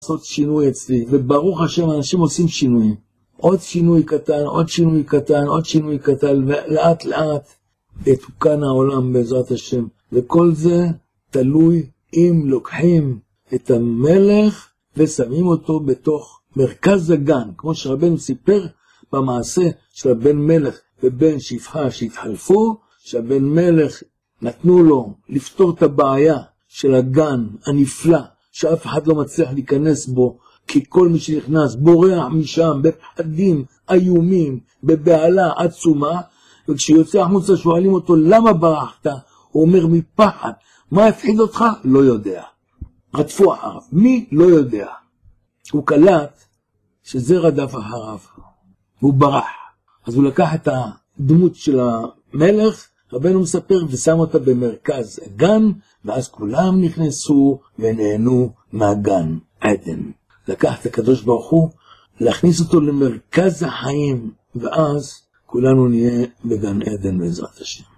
לעשות שינוי אצלי, וברוך השם אנשים עושים שינויים. עוד שינוי קטן, עוד שינוי קטן, עוד שינוי קטן, ולאט לאט יתוקן העולם בעזרת השם. וכל זה תלוי אם לוקחים את המלך ושמים אותו בתוך מרכז הגן, כמו שרבנו סיפר במעשה של הבן מלך ובן שפחה שהתחלפו, שהבן מלך נתנו לו לפתור את הבעיה של הגן הנפלא, שאף אחד לא מצליח להיכנס בו, כי כל מי שנכנס בורח משם בפחדים איומים, בבעלה עצומה, וכשיוצא החוצה שואלים אותו למה ברחת, הוא אומר מפחד. מה הפחיד אותך? לא יודע. רדפו אחריו. מי? לא יודע. הוא קלט שזה רדף אחריו. הוא ברח. אז הוא לקח את הדמות של המלך, רבנו מספר, ושם אותה במרכז הגן, ואז כולם נכנסו ונהנו מהגן עדן. לקח את הקדוש ברוך הוא, להכניס אותו למרכז החיים, ואז כולנו נהיה בגן עדן בעזרת השם.